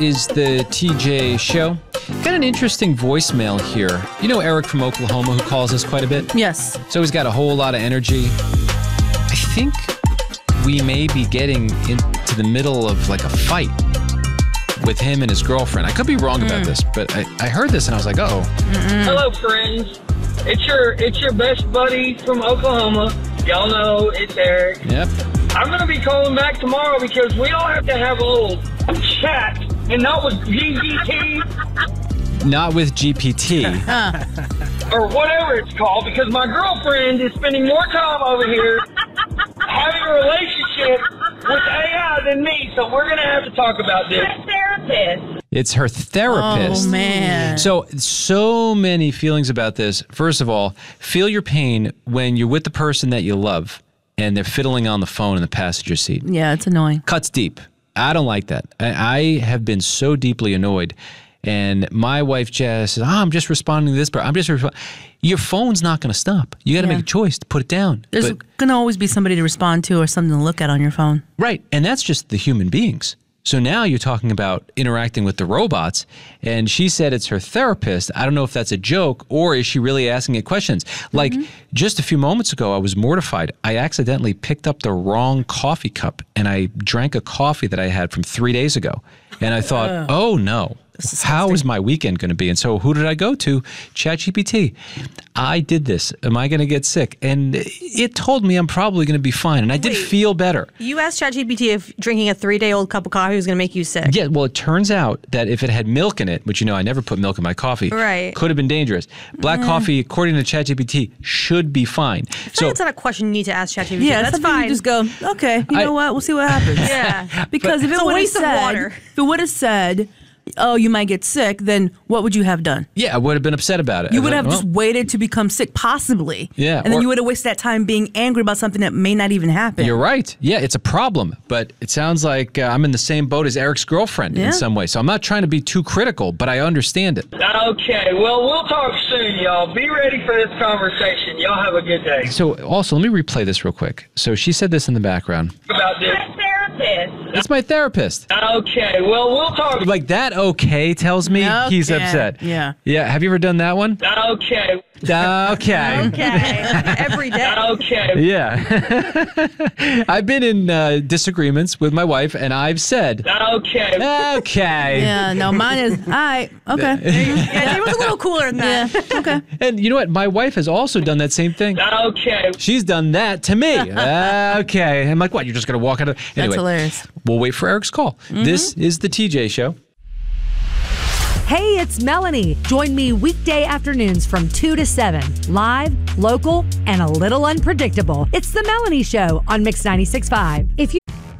is the TJ Show. Got an interesting voicemail here. You know Eric from Oklahoma who calls us quite a bit? Yes. So he's got a whole lot of energy. I think we may be getting into the middle of like a fight with him and his girlfriend. I could be wrong about this, but I heard this and I was like, uh-oh. Hello, friends. It's your best buddy from Oklahoma. Y'all know it's Eric. Yep. I'm going to be calling back tomorrow because we all have to have a little chat, and not with GPT Not with GPT. or whatever it's called, because my girlfriend is spending more time over here having a relationship with AI than me, so we're going to have to talk about this. Therapist. It's her therapist. Oh, man. So many feelings about this. First of all, feel your pain when you're with the person that you love and they're fiddling on the phone in the passenger seat. Yeah, it's annoying. Cuts deep. I don't like that. I have been so deeply annoyed. And my wife Jess says, I'm just responding to this, but I'm just responding. Your phone's not going to stop. You got to make a choice to put it down. There's going to always be somebody to respond to or something to look at on your phone. Right. And that's just the human beings. So now you're talking about interacting with the robots, and she said it's her therapist. I don't know if that's a joke or is she really asking it questions? Like just a few moments ago, I was mortified. I accidentally picked up the wrong coffee cup and I drank a coffee that I had from 3 days ago. And I thought, oh no, how is my weekend going to be? And so who did I go to? ChatGPT. I did this. Am I going to get sick? And it told me I'm probably going to be fine. And I did feel better. You asked ChatGPT if drinking a 3-day-old cup of coffee was going to make you sick. Yeah, well, it turns out that if it had milk in it, which, you know, I never put milk in my coffee, could have been dangerous. Black coffee, according to ChatGPT, should be fine. So it's not a question you need to ask ChatGPT. Yeah, that's fine. You just go, okay, you know what? We'll see what happens. Yeah. Because if it would have said, oh, you might get sick, then what would you have done? Yeah, I would have been upset about it. You would have just waited to become sick, possibly. Yeah. And then you would have wasted that time being angry about something that may not even happen. You're right. Yeah, it's a problem. But it sounds like I'm in the same boat as Eric's girlfriend in some way. So I'm not trying to be too critical, but I understand it. Okay, well, we'll talk soon, y'all. Be ready for this conversation. Y'all have a good day. So also, let me replay this real quick. So she said this in the background. About this therapist. That's my therapist. Okay, well, we'll talk. Like that okay tells me he's upset. Yeah. Yeah, have you ever done that one? Okay. Okay. Okay. Every day. Okay. Yeah. I've been in disagreements with my wife, and I've said, okay. Okay. Yeah, no, mine is, all right, okay. Yeah, it was a little cooler than that. Yeah, okay. And you know what? My wife has also done that same thing. Okay. She's done that to me. Okay. I'm like, what? You're just going to walk out of... Anyway, That's hilarious. We'll wait for Eric's call. This is the TJ Show. Hey, it's Melanie. Join me weekday afternoons from 2 to 7. Live, local, and a little unpredictable. It's the Melanie Show on Mix 96.5. If